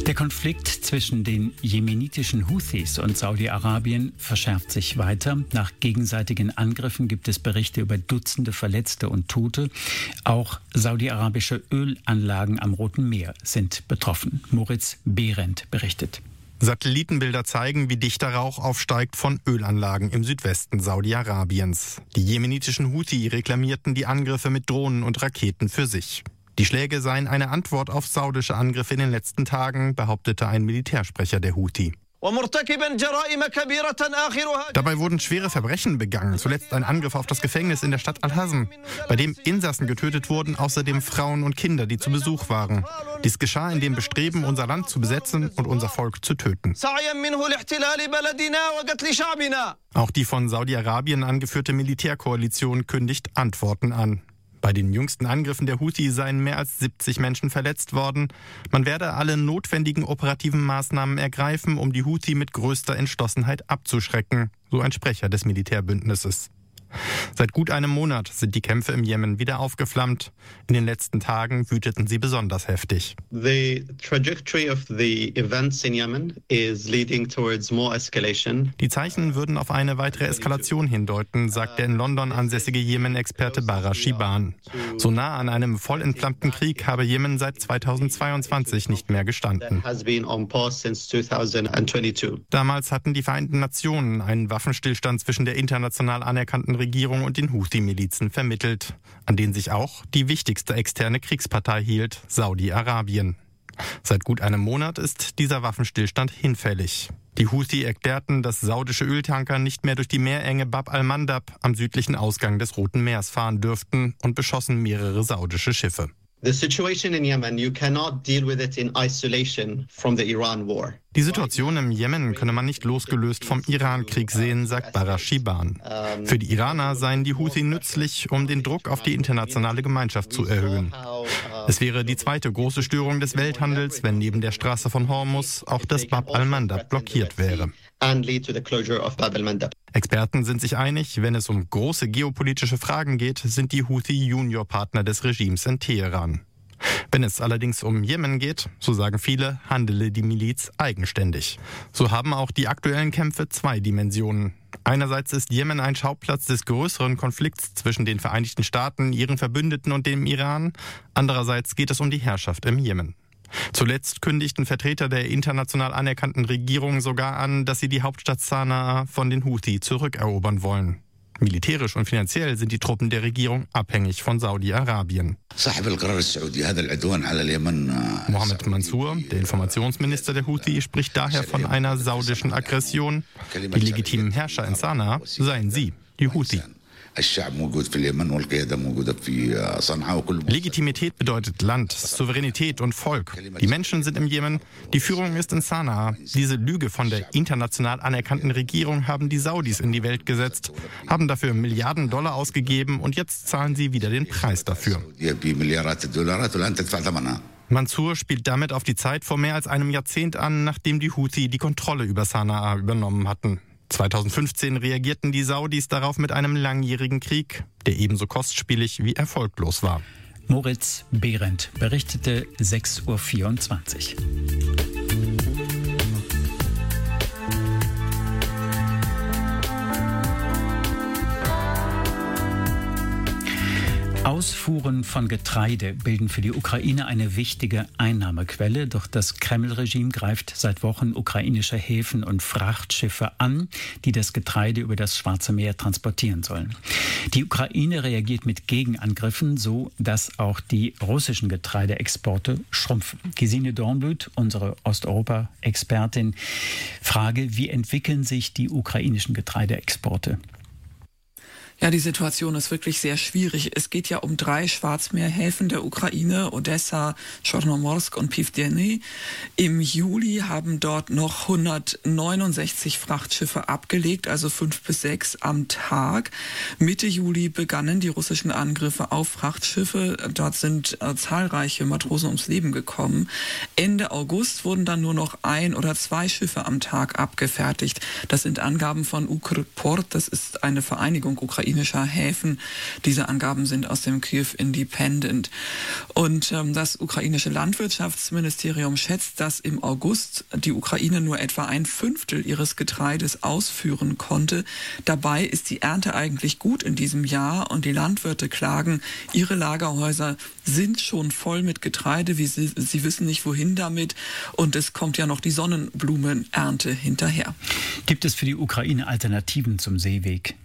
Der Konflikt zwischen den jemenitischen Houthis und Saudi-Arabien verschärft sich weiter. Nach gegenseitigen Angriffen gibt es Berichte über Dutzende Verletzte und Tote. Auch saudi-arabische Ölanlagen am Roten Meer sind betroffen. Moritz Behrendt berichtet. Satellitenbilder zeigen, wie dichter Rauch aufsteigt von Ölanlagen im Südwesten Saudi-Arabiens. Die jemenitischen Houthi reklamierten die Angriffe mit Drohnen und Raketen für sich. Die Schläge seien eine Antwort auf saudische Angriffe in den letzten Tagen, behauptete ein Militärsprecher der Houthi. Dabei wurden schwere Verbrechen begangen, zuletzt ein Angriff auf das Gefängnis in der Stadt Al-Hazm, bei dem Insassen getötet wurden, außerdem Frauen und Kinder, die zu Besuch waren. Dies geschah in dem Bestreben, unser Land zu besetzen und unser Volk zu töten. Auch die von Saudi-Arabien angeführte Militärkoalition kündigt Antworten an. Bei den jüngsten Angriffen der Houthi seien mehr als 70 Menschen verletzt worden. Man werde alle notwendigen operativen Maßnahmen ergreifen, um die Houthi mit größter Entschlossenheit abzuschrecken, so ein Sprecher des Militärbündnisses. Seit gut einem Monat sind die Kämpfe im Jemen wieder aufgeflammt. In den letzten Tagen wüteten sie besonders heftig. The trajectory of the events in Yemen is leading towards more escalation. Die Zeichen würden auf eine weitere Eskalation hindeuten, sagt der in London ansässige Jemen-Experte Bara Shiban. So nah an einem voll entflammten Krieg habe Jemen seit 2022 nicht mehr gestanden. Damals hatten die Vereinten Nationen einen Waffenstillstand zwischen der international anerkannten Regierung und den Houthi-Milizen vermittelt, an denen sich auch die wichtigste externe Kriegspartei hielt, Saudi-Arabien. Seit gut einem Monat ist dieser Waffenstillstand hinfällig. Die Houthi erklärten, dass saudische Öltanker nicht mehr durch die Meerenge Bab al-Mandab am südlichen Ausgang des Roten Meers fahren dürften und beschossen mehrere saudische Schiffe. The situation in Yemen, you cannot deal with it in isolation from the Iran war. Die Situation im Jemen könne man nicht losgelöst vom Iran-Krieg sehen, sagt Bara Shiban. Für die Iraner seien die Houthi nützlich, um den Druck auf die internationale Gemeinschaft zu erhöhen. Es wäre die zweite große Störung des Welthandels, wenn neben der Straße von Hormuz auch das Bab al-Mandab blockiert wäre. Experten sind sich einig, wenn es um große geopolitische Fragen geht, sind die Houthi Juniorpartner des Regimes in Teheran. Wenn es allerdings um Jemen geht, so sagen viele, handele die Miliz eigenständig. So haben auch die aktuellen Kämpfe zwei Dimensionen. Einerseits ist Jemen ein Schauplatz des größeren Konflikts zwischen den Vereinigten Staaten, ihren Verbündeten und dem Iran. Andererseits geht es um die Herrschaft im Jemen. Zuletzt kündigten Vertreter der international anerkannten Regierung sogar an, dass sie die Hauptstadt Sanaa von den Houthi zurückerobern wollen. Militärisch und finanziell sind die Truppen der Regierung abhängig von Saudi-Arabien. Mohammed Mansour, der Informationsminister der Houthi, spricht daher von einer saudischen Aggression. Die legitimen Herrscher in Sanaa seien sie, die Houthi. Legitimität bedeutet Land, Souveränität und Volk. Die Menschen sind im Jemen, die Führung ist in Sanaa. Diese Lüge von der international anerkannten Regierung haben die Saudis in die Welt gesetzt, haben dafür Milliarden Dollar ausgegeben und jetzt zahlen sie wieder den Preis dafür. Mansour spielt damit auf die Zeit vor mehr als einem Jahrzehnt an, nachdem die Houthi die Kontrolle über Sanaa übernommen hatten. 2015 reagierten die Saudis darauf mit einem langjährigen Krieg, der ebenso kostspielig wie erfolglos war. Moritz Behrendt berichtete 6:24 Uhr. Ausfuhren von Getreide bilden für die Ukraine eine wichtige Einnahmequelle, doch das Kreml-Regime greift seit Wochen ukrainische Häfen und Frachtschiffe an, die das Getreide über das Schwarze Meer transportieren sollen. Die Ukraine reagiert mit Gegenangriffen, so dass auch die russischen Getreideexporte schrumpfen. Gesine Dornbluth, unsere Osteuropa-Expertin, Frage: Wie entwickeln sich die ukrainischen Getreideexporte? Ja, die Situation ist wirklich sehr schwierig. Es geht ja um 3 Schwarzmeerhäfen der Ukraine, Odessa, Chornomorsk und Pivdeny. Im Juli haben dort noch 169 Frachtschiffe abgelegt, also 5 bis 6 am Tag. Mitte Juli begannen die russischen Angriffe auf Frachtschiffe. Dort sind zahlreiche Matrosen ums Leben gekommen. Ende August wurden dann nur noch 1 oder 2 Schiffe am Tag abgefertigt. Das sind Angaben von Ukrport, das ist eine Vereinigung ukrainischer ukrainischer Häfen. Diese Angaben sind aus dem Kyiv Independent. Und das ukrainische Landwirtschaftsministerium schätzt, dass im August die Ukraine nur etwa 1/5 ihres Getreides ausführen konnte. Dabei ist die Ernte eigentlich gut in diesem Jahr und die Landwirte klagen, ihre Lagerhäuser sind schon voll mit Getreide, sie wissen nicht wohin damit und es kommt ja noch die Sonnenblumenernte hinterher. Gibt es für die Ukraine Alternativen zum Seeweg?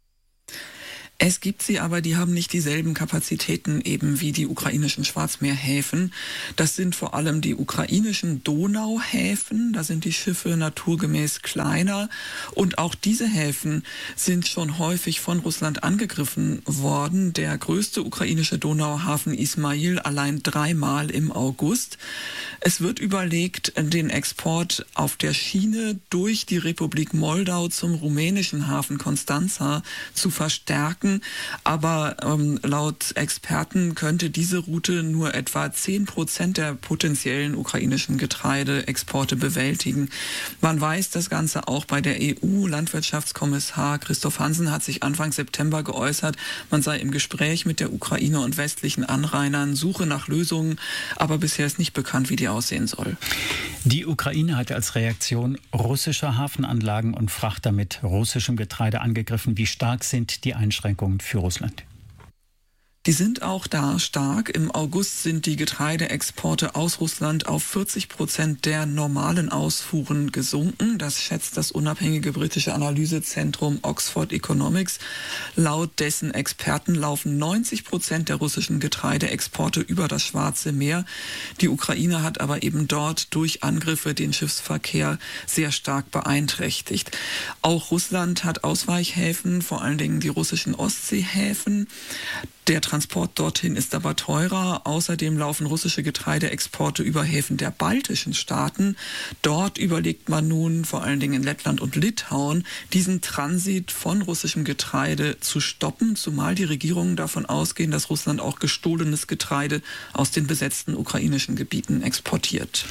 Es gibt sie, aber die haben nicht dieselben Kapazitäten eben wie die ukrainischen Schwarzmeerhäfen. Das sind vor allem die ukrainischen Donauhäfen. Da sind die Schiffe naturgemäß kleiner. Und auch diese Häfen sind schon häufig von Russland angegriffen worden. Der größte ukrainische Donauhafen Ismail allein 3-mal im August. Es wird überlegt, den Export auf der Schiene durch die Republik Moldau zum rumänischen Hafen Constanța zu verstärken. Aber laut Experten könnte diese Route nur etwa 10% der potenziellen ukrainischen Getreideexporte bewältigen. Man weiß das Ganze auch bei der EU. Landwirtschaftskommissar Christoph Hansen hat sich Anfang September geäußert, man sei im Gespräch mit der Ukraine und westlichen Anrainern, suche nach Lösungen, aber bisher ist nicht bekannt, wie die aussehen soll. Die Ukraine hat als Reaktion russische Hafenanlagen und Frachter mit russischem Getreide angegriffen. Wie stark sind die Einschränkungen für Russland? Die sind auch da stark. Im August sind die Getreideexporte aus Russland auf 40% der normalen Ausfuhren gesunken. Das schätzt das unabhängige britische Analysezentrum Oxford Economics. Laut dessen Experten laufen 90% der russischen Getreideexporte über das Schwarze Meer. Die Ukraine hat aber eben dort durch Angriffe den Schiffsverkehr sehr stark beeinträchtigt. Auch Russland hat Ausweichhäfen, vor allen Dingen die russischen Ostseehäfen. Der Transport dorthin ist aber teurer. Außerdem laufen russische Getreideexporte über Häfen der baltischen Staaten. Dort überlegt man nun, vor allen Dingen in Lettland und Litauen, diesen Transit von russischem Getreide zu stoppen, zumal die Regierungen davon ausgehen, dass Russland auch gestohlenes Getreide aus den besetzten ukrainischen Gebieten exportiert.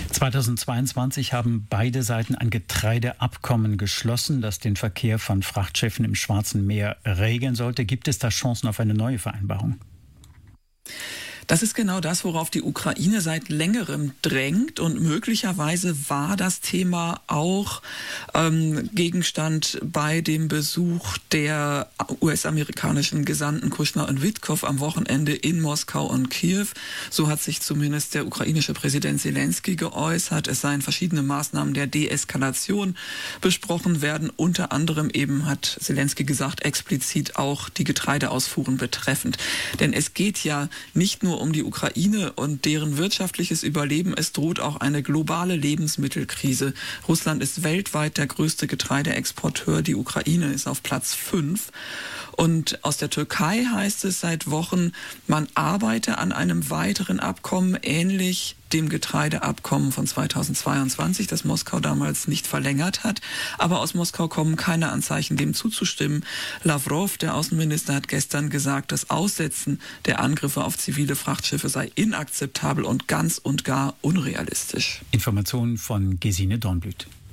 2022 haben beide Seiten ein Getreideabkommen geschlossen, das den Verkehr von Frachtschiffen im Schwarzen Meer regeln sollte. Gibt es da Chancen auf eine neue Vereinbarung? Das ist genau das, worauf die Ukraine seit längerem drängt und möglicherweise war das Thema auch Gegenstand bei dem Besuch der US-amerikanischen Gesandten Kushner und Witkow am Wochenende in Moskau und Kiew. So hat sich zumindest der ukrainische Präsident Zelensky geäußert. Es seien verschiedene Maßnahmen der Deeskalation besprochen werden. Unter anderem eben, hat Zelensky gesagt, explizit auch die Getreideausfuhren betreffend. Denn es geht ja nicht nur um die Ukraine und deren wirtschaftliches Überleben. Es droht auch eine globale Lebensmittelkrise. Russland ist weltweit der größte Getreideexporteur. Die Ukraine ist auf Platz 5. Und aus der Türkei heißt es seit Wochen, man arbeite an einem weiteren Abkommen, ähnlich dem Getreideabkommen von 2022, das Moskau damals nicht verlängert hat. Aber aus Moskau kommen keine Anzeichen, dem zuzustimmen. Lavrov, der Außenminister, hat gestern gesagt, das Aussetzen der Angriffe auf zivile Frachtschiffe sei inakzeptabel und ganz und gar unrealistisch. Informationen von Gesine Dornblüt.